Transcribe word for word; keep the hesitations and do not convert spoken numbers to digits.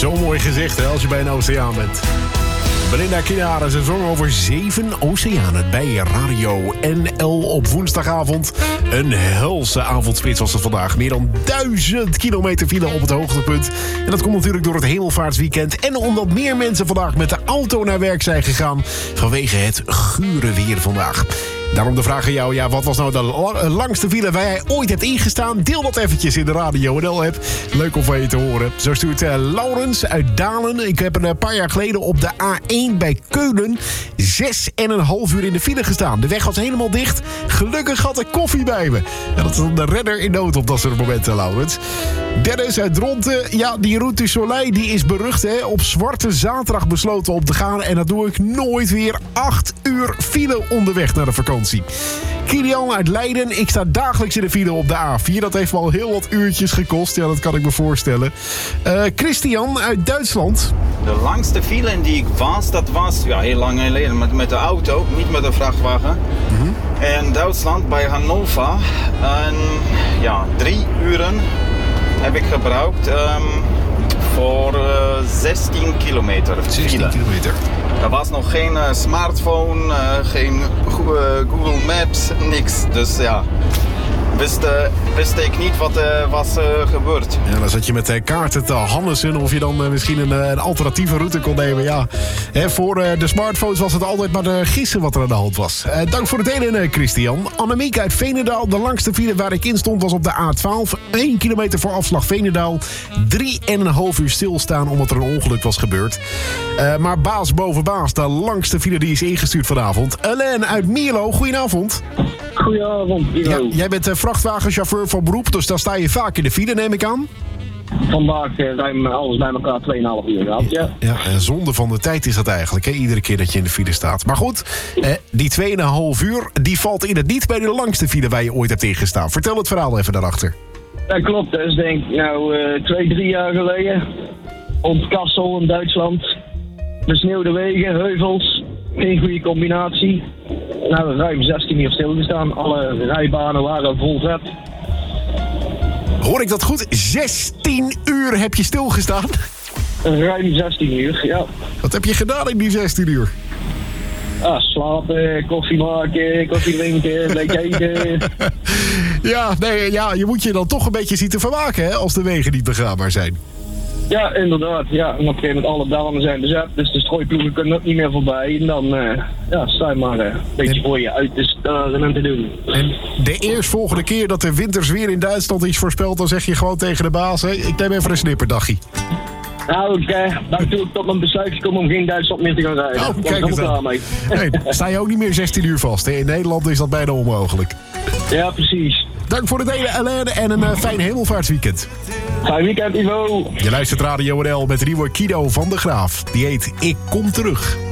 Zo mooi gezegd, hè, als je bij een oceaan bent. Belinda Kinara, ze zong over zeven oceanen bij Radio N L op woensdagavond. Een helse avondspits was het vandaag. Meer dan duizend kilometer file op het hoogtepunt. En dat komt natuurlijk door het hemelvaartsweekend. En omdat meer mensen vandaag met de auto naar werk zijn gegaan vanwege het gure weer vandaag. Daarom de vraag aan jou, ja, wat was nou de la- langste file waar jij ooit hebt ingestaan? Deel dat eventjes in de Radio N L-app. Leuk om van je te horen. Zo stuurt uh, Laurens uit Dalen. Ik heb een paar jaar geleden op de A één bij Keulen zes en een half uur in de file gestaan. De weg was helemaal dicht. Gelukkig had ik koffie bij me. En dat is dan de redder in nood op dat soort momenten, Laurens. Dennis uit Dronten. Ja, die Route du Soleil die is berucht, hè. Op Zwarte Zaterdag besloten op te gaan. En dat doe ik nooit weer. Acht uur file onderweg naar de vakantie. Kilian uit Leiden. Ik sta dagelijks in de file op de A vier. Dat heeft me al heel wat uurtjes gekost. Ja, dat kan ik me voorstellen. Uh, Christian uit Duitsland. De langste file in die ik was, dat was ja, heel lang geleden met, met de auto, niet met de vrachtwagen. Mm-hmm. In Duitsland bij Hannover. En ja, drie uren heb ik gebruikt um, voor uh, zestien kilometer file. zestien kilometer. Er was nog geen uh, smartphone, uh, geen uh, Google Maps, niks. Dus ja, wist, uh, wist ik niet wat er uh, was uh, gebeurd. Ja, dan zat je met uh, kaarten te hannissen of je dan uh, misschien een, uh, een alternatieve route kon nemen. Ja, He, voor uh, de smartphones was het altijd maar de gissen wat er aan de hand was. Uh, dank voor het delen, uh, Christian. Annemiek uit Veenendaal. De langste file waar ik in stond was op de A twaalf. één kilometer voor afslag Veenendaal. Drie en een half uur stilstaan omdat er een ongeluk was gebeurd. Uh, maar baas boven baas, de langste file die is ingestuurd vanavond. Alain uit Mierlo, goedenavond. Goedenavond, ja, jij bent uh, vrachtwagenchauffeur van beroep, dus dan sta je vaak in de file, neem ik aan. Vandaag uh, ruim alles bij elkaar twee en een half uur gehad, ja. Ja, en zonde van de tijd is dat eigenlijk, hè? Iedere keer dat je in de file staat. Maar goed, eh, die twee en een half uur, die valt in het niet bij de langste file waar je ooit hebt ingestaan. Vertel het verhaal even daarachter. Dat klopt, dat is denk ik nou uh, twee, drie jaar geleden. Op Kassel in Duitsland. Besneeuwde wegen, heuvels, geen goede combinatie. Nou, ruim zestien uur stilgestaan. Alle rijbanen waren vol vet. Hoor ik dat goed? zestien uur heb je stilgestaan? Ruim zestien uur, ja. Wat heb je gedaan in die zestien uur? Ah, slapen, koffie maken, koffie drinken, een beetje eten. ja, nee, ja, je moet je dan toch een beetje zien te vermaken, hè, als de wegen niet begaanbaar zijn. Ja, inderdaad. Ja. En op een gegeven moment alle banen zijn bezet, dus de strooiploegen kunnen ook niet meer voorbij. En dan uh, ja, sta je maar uh, een beetje en, voor je uit te staren en te doen. En de eerstvolgende keer dat de winters weer in Duitsland is voorspeld, dan zeg je gewoon tegen de baas, hè, ik neem even een snipperdagje. Nou, oké. Uh, dan doe ik tot mijn besluit gekomen om geen Duitsland meer te gaan rijden. Oh, kijk eens aan. Nee, sta je ook niet meer zestien uur vast. Hè? In Nederland is dat bijna onmogelijk. Ja, precies. Dank voor het delen, Alain, en een uh, fijn hemelvaartsweekend. Fijn weekend, Ivo. Je luistert Radio N L met Rivo Kido van de Graaf. Die heet Ik Kom Terug.